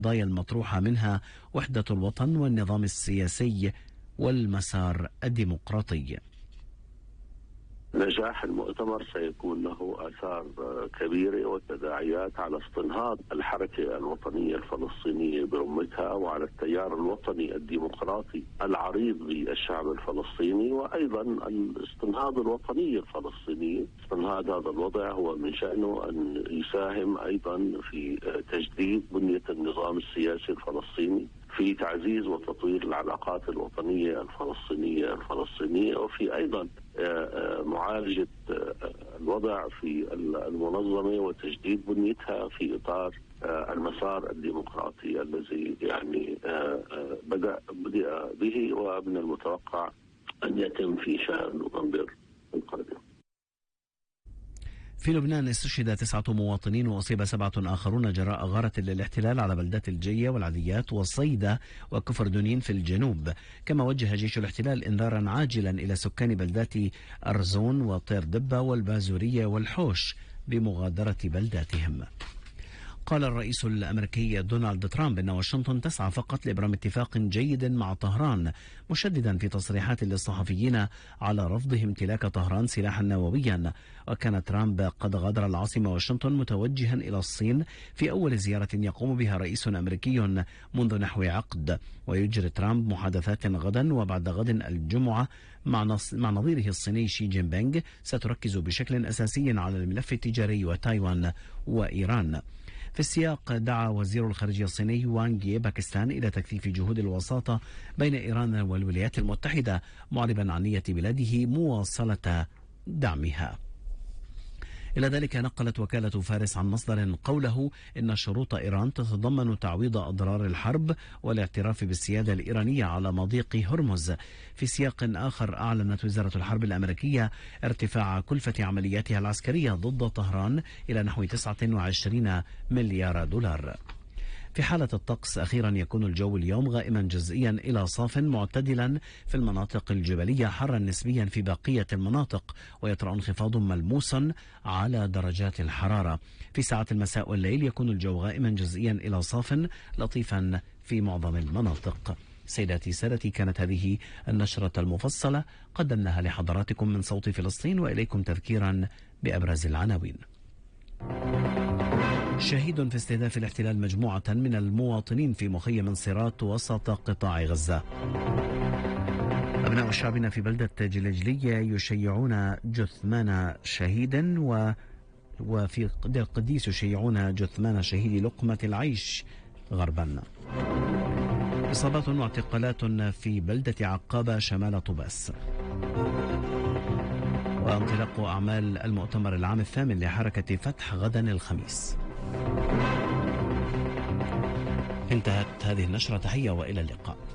القضايا المطروحة منها وحدة الوطن والنظام السياسي والمسار الديمقراطي. نجاح المؤتمر سيكون له آثار كبيرة وتداعيات على استنهاض الحركة الوطنية الفلسطينية برمتها وعلى التيار الوطني الديمقراطي العريض بالشعب الفلسطيني، وأيضا الاستنهاض الوطنية الفلسطينية. استنهاض هذا الوضع هو من شأنه أن يساهم أيضا في تجديد بنية النظام السياسي الفلسطيني، في تعزيز وتطوير العلاقات الوطنية الفلسطينية وفي أيضا معالجة الوضع في المنظمة وتجديد بنيتها في إطار المسار الديمقراطي الذي يعني بدأ به ومن المتوقع أن يتم في شهر نوفمبر القادم. في لبنان استشهد 9 مواطنين وأصيب 7 آخرون جراء غارة للاحتلال على بلدات الجية والعديات وصيدا وكفر دونين في الجنوب. كما وجه جيش الاحتلال إنذارا عاجلا إلى سكان بلدات أرزون وطير دبة والبازورية والحوش بمغادرة بلداتهم. قال الرئيس الأمريكي دونالد ترامب إن واشنطن تسعى فقط لإبرام اتفاق جيد مع طهران، مشددا في تصريحات للصحفيين على رفضه امتلاك طهران سلاحا نوويا. وكان ترامب قد غادر العاصمة واشنطن متوجها إلى الصين في أول زيارة يقوم بها رئيس أمريكي منذ نحو عقد. ويجري ترامب محادثات غدا وبعد غد الجمعة مع نظيره الصيني شي جين بينغ ستركز بشكل أساسي على الملف التجاري وتايوان وإيران. في السياق دعا وزير الخارجية الصيني وانغ يي باكستان إلى تكثيف جهود الوساطة بين إيران والولايات المتحدة، معربا عن نية بلاده مواصلة دعمها. إلى ذلك نقلت وكالة فارس عن مصدر قوله إن شروط إيران تتضمن تعويض أضرار الحرب والاعتراف بالسيادة الإيرانية على مضيق هرمز. في سياق آخر أعلنت وزارة الحرب الأمريكية ارتفاع كلفة عملياتها العسكرية ضد طهران إلى نحو 29 مليار دولار. في حالة الطقس أخيرا يكون الجو اليوم غائما جزئيا إلى صاف معتدلا في المناطق الجبلية، حرا نسبيا في بقية المناطق، ويطرأ انخفاض ملموس على درجات الحرارة. في ساعات المساء والليل يكون الجو غائما جزئيا إلى صاف لطيفا في معظم المناطق. سيداتي سادتي، كانت هذه النشرة المفصلة قدمناها لحضراتكم من صوت فلسطين، وإليكم تذكيرا بأبرز العناوين. شهيد في استهداف الاحتلال مجموعة من المواطنين في مخيم صراط وسط قطاع غزة. أبناء شعبنا في بلدة جلجلية يشيعون جثمان شهيد وفي القديس يشيعون جثمان شهيد لقمة العيش غربا. إصابات واعتقالات في بلدة عقابة شمال طوباس. وانطلاق أعمال المؤتمر العام الثامن لحركة فتح غدا الخميس. انتهت هذه النشرة، تحية وإلى اللقاء.